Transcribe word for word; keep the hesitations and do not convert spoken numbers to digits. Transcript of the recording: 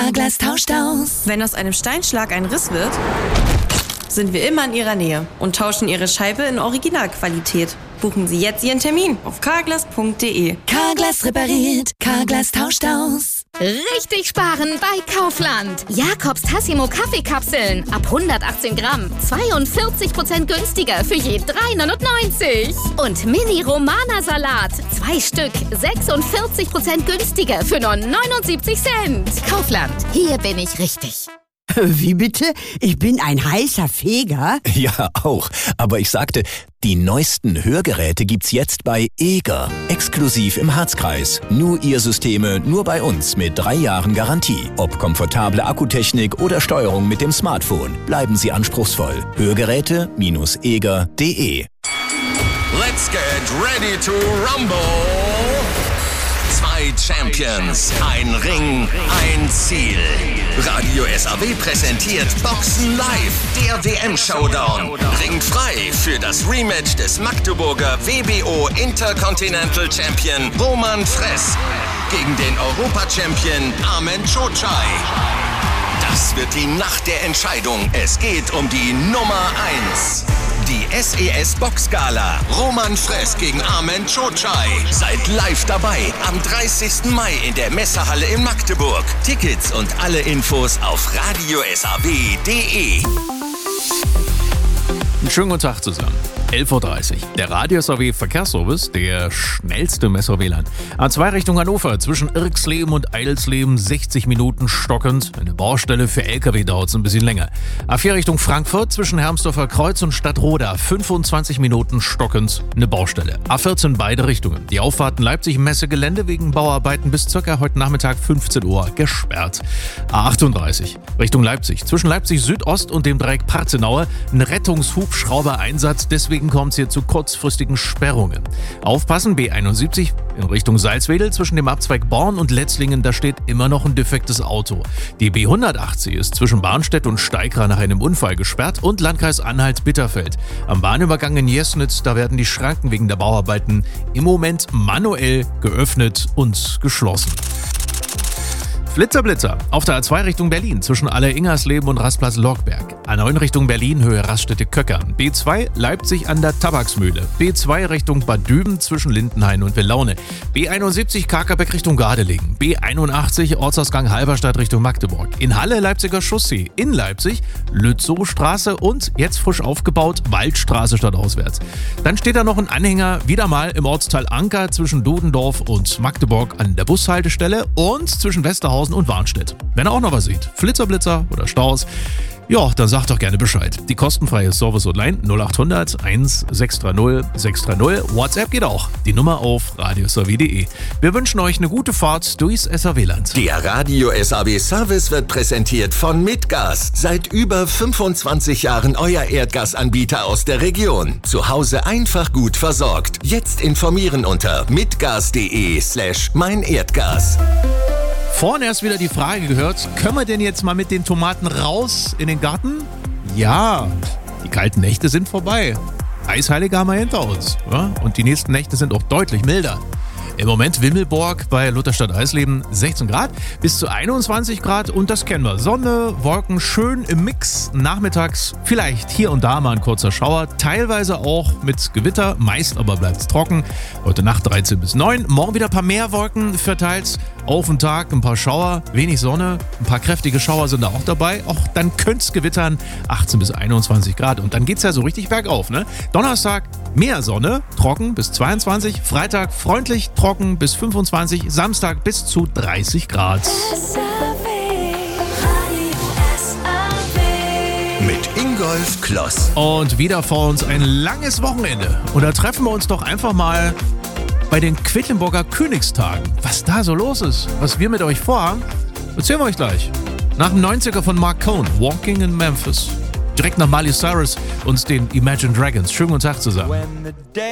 Carglass tauscht aus. Wenn aus einem Steinschlag ein Riss wird, sind wir immer in Ihrer Nähe und tauschen Ihre Scheibe in Originalqualität. Buchen Sie jetzt Ihren Termin auf carglass punkt de. Carglass repariert, Carglass tauscht aus. Richtig sparen bei Kaufland. Jakobs Tassimo Kaffeekapseln ab hundertachtzehn Gramm. zweiundvierzig Prozent günstiger für je drei neunundneunzig. Und Mini Romana Salat. Zwei Stück. sechsundvierzig Prozent günstiger für nur neunundsiebzig Cent. Kaufland. Hier bin ich richtig. Wie bitte? Ich bin ein heißer Feger? Ja, auch. Aber ich sagte, die neuesten Hörgeräte gibt's jetzt bei Eger. Exklusiv im Harzkreis. Nur ihr Systeme, nur bei uns mit drei Jahren Garantie. Ob komfortable Akkutechnik oder Steuerung mit dem Smartphone. Bleiben Sie anspruchsvoll. Hörgeräte eger punkt de. Let's get ready to rumble. Zwei Champions, ein Ring, ein Ziel. Radio S A W präsentiert Boxen Live, der W M-Showdown. Ringt frei für das Rematch des Magdeburger W B O Intercontinental Champion Roman Fress gegen den Europa-Champion Armen Cocai. Das wird die Nacht der Entscheidung. Es geht um die Nummer eins. Die S E S Boxgala. Roman Fress gegen Armen Cocai. Seid live dabei am dreißigsten Mai in der Messehalle in Magdeburg. Tickets und alle Infos auf radio s a w punkt de. Einen schönen guten Tag zusammen. elf Uhr dreißig. Der Radio S A W Verkehrsservice, der schnellste im S A W-Land. A zwei Richtung Hannover, zwischen Irksleben und Eidelsleben sechzig Minuten stockend. Eine Baustelle für L K W dauert es ein bisschen länger. A vier Richtung Frankfurt, zwischen Hermsdorfer Kreuz und Stadtroda fünfundzwanzig Minuten stockend. Eine Baustelle. A vierzehn beide Richtungen. Die Auffahrten Leipzig-Messegelände wegen Bauarbeiten bis circa heute Nachmittag fünfzehn Uhr gesperrt. A achtunddreißig Richtung Leipzig, zwischen Leipzig Südost und dem Dreieck Parzenaue ein Rettungshubschrauber-Einsatz, deswegen kommt es hier zu kurzfristigen Sperrungen. Aufpassen, B einundsiebzig in Richtung Salzwedel zwischen dem Abzweig Born und Letzlingen, da steht immer noch ein defektes Auto. Die B hundertachtzig ist zwischen Barnstedt und Steigra nach einem Unfall gesperrt und Landkreis Anhalt-Bitterfeld. Am Bahnübergang in Jesnitz, da werden die Schranken wegen der Bauarbeiten im Moment manuell geöffnet und geschlossen. Blitzer, Blitzer. Auf der A zwei Richtung Berlin zwischen Aller-Ingersleben und Rastplatz-Logberg. A neun Richtung Berlin, Höhe Raststätte-Köckern. B zwei Leipzig an der Tabaksmühle. B zwei Richtung Bad Düben zwischen Lindenhain und Villaune. B einundsiebzig Kakerbeck Richtung Gardelegen. B einundachtzig Ortsausgang Halberstadt Richtung Magdeburg. In Halle Leipziger Chaussee. In Leipzig Lützowstraße und jetzt frisch aufgebaut Waldstraße stadtauswärts. Dann steht da noch ein Anhänger wieder mal im Ortsteil Anker zwischen Dudendorf und Magdeburg an der Bushaltestelle und zwischen Westerhausen und Warnstedt. Wenn ihr auch noch was seht, Flitzerblitzer oder Staus, ja, dann sagt doch gerne Bescheid. Die kostenfreie Service Hotline null achthundert eins sechs drei null sechs drei null. WhatsApp geht auch. Die Nummer auf radio s a w punkt de. Wir wünschen euch eine gute Fahrt durchs S A W-Land. Der Radio S A W Service wird präsentiert von Mitgas. Seit über fünfundzwanzig Jahren euer Erdgasanbieter aus der Region. Zu Hause einfach gut versorgt. Jetzt informieren unter mitgas.de slash mein Erdgas. Vorhin erst wieder die Frage gehört, können wir denn jetzt mal mit den Tomaten raus in den Garten? Ja, die kalten Nächte sind vorbei. Eisheilige haben wir hinter uns. Ja? Und die nächsten Nächte sind auch deutlich milder. Im Moment Wimmelburg bei Lutherstadt Eisleben sechzehn Grad bis zu einundzwanzig Grad und das kennen wir. Sonne, Wolken, schön im Mix. Nachmittags vielleicht hier und da mal ein kurzer Schauer, teilweise auch mit Gewitter, meist aber bleibt es trocken. Heute Nacht dreizehn bis neun, morgen wieder ein paar mehr Wolken verteilt. Auf den Tag ein paar Schauer, wenig Sonne, ein paar kräftige Schauer sind da auch dabei. Auch dann könnte es gewittern, achtzehn bis einundzwanzig Grad und dann geht es ja so richtig bergauf. Ne? Donnerstag mehr Sonne, trocken bis zweiundzwanzig, Freitag freundlich, trocken bis fünfundzwanzig, Samstag bis zu dreißig Grad. S A W, Radio S A W. Mit Ingolf Kloss. Und wieder vor uns ein langes Wochenende. Und da treffen wir uns doch einfach mal bei den Quedlinburger Königstagen. Was da so los ist, was wir mit euch vorhaben, erzählen wir euch gleich. Nach dem neunziger von Mark Cohn, Walking in Memphis. Direkt nach Miley Cyrus und den Imagine Dragons. Schönen guten Tag zusammen.